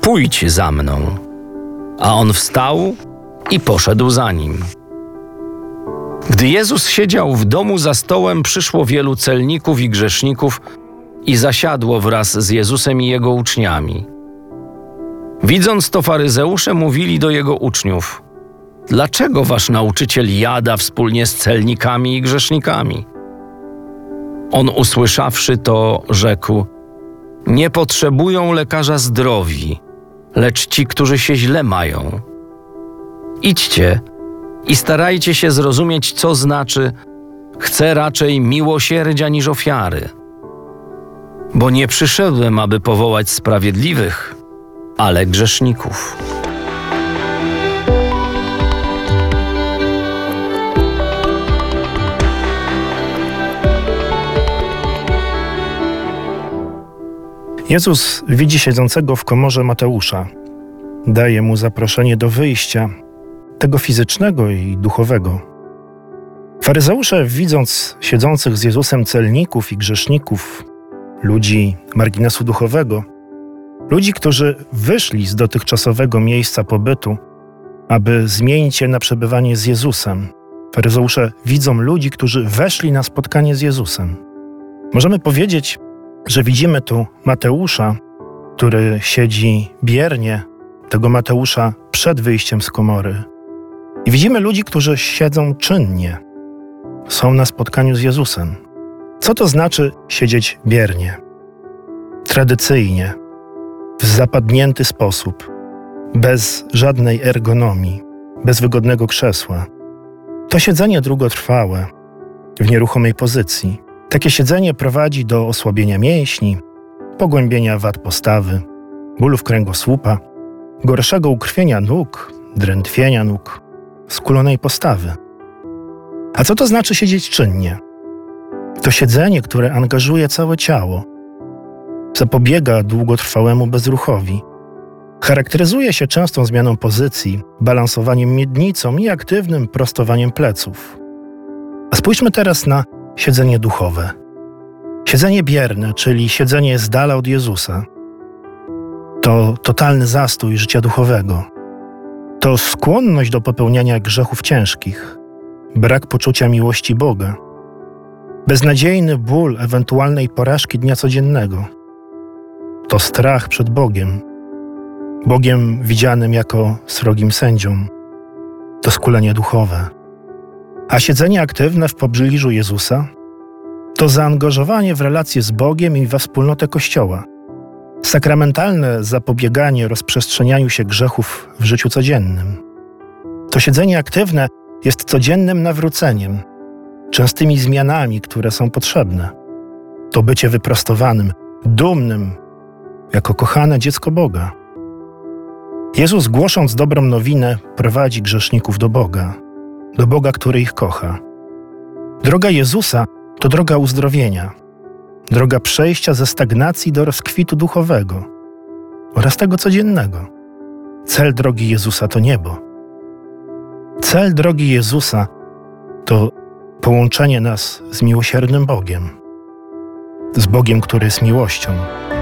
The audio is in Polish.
pójdź za mną. A on wstał i poszedł za nim. Gdy Jezus siedział w domu za stołem, przyszło wielu celników i grzeszników i zasiadło wraz z Jezusem i Jego uczniami. Widząc to, faryzeusze mówili do Jego uczniów: dlaczego wasz nauczyciel jada wspólnie z celnikami i grzesznikami? On, usłyszawszy to, rzekł: nie potrzebują lekarza zdrowi, lecz ci, którzy się źle mają. Idźcie i starajcie się zrozumieć, co znaczy: chcę raczej miłosierdzia niż ofiary. Bo nie przyszedłem, aby powołać sprawiedliwych, ale grzeszników. Jezus widzi siedzącego w komorze Mateusza. Daje mu zaproszenie do wyjścia, tego fizycznego i duchowego. Faryzeusze, widząc siedzących z Jezusem celników i grzeszników, ludzi marginesu duchowego, ludzi, którzy wyszli z dotychczasowego miejsca pobytu, aby zmienić je na przebywanie z Jezusem. Faryzeusze widzą ludzi, którzy weszli na spotkanie z Jezusem. Możemy powiedzieć, że widzimy tu Mateusza, który siedzi biernie, tego Mateusza przed wyjściem z komory. I widzimy ludzi, którzy siedzą czynnie, są na spotkaniu z Jezusem. Co to znaczy siedzieć biernie? Tradycyjnie, w zapadnięty sposób, bez żadnej ergonomii, bez wygodnego krzesła. To siedzenie długotrwałe, w nieruchomej pozycji. Takie siedzenie prowadzi do osłabienia mięśni, pogłębienia wad postawy, bólów kręgosłupa, gorszego ukrwienia nóg, drętwienia nóg, skulonej postawy. A co to znaczy siedzieć czynnie? To siedzenie, które angażuje całe ciało, zapobiega długotrwałemu bezruchowi. Charakteryzuje się częstą zmianą pozycji, balansowaniem miednicą i aktywnym prostowaniem pleców. A spójrzmy teraz na siedzenie duchowe. Siedzenie bierne, czyli siedzenie z dala od Jezusa. To totalny zastój życia duchowego. To skłonność do popełniania grzechów ciężkich, brak poczucia miłości Boga, beznadziejny ból ewentualnej porażki dnia codziennego. To strach przed Bogiem, Bogiem widzianym jako srogim sędzią. To skulenie duchowe. A siedzenie aktywne w pobliżu Jezusa to zaangażowanie w relacje z Bogiem i we wspólnotę Kościoła. Sakramentalne zapobieganie rozprzestrzenianiu się grzechów w życiu codziennym. To siedzenie aktywne jest codziennym nawróceniem, częstymi zmianami, które są potrzebne. To bycie wyprostowanym, dumnym, jako kochane dziecko Boga. Jezus, głosząc dobrą nowinę, prowadzi grzeszników do Boga, który ich kocha. Droga Jezusa to droga uzdrowienia, droga przejścia ze stagnacji do rozkwitu duchowego oraz tego codziennego. Cel drogi Jezusa to niebo. Cel drogi Jezusa to połączenie nas z miłosiernym Bogiem, z Bogiem, który jest miłością.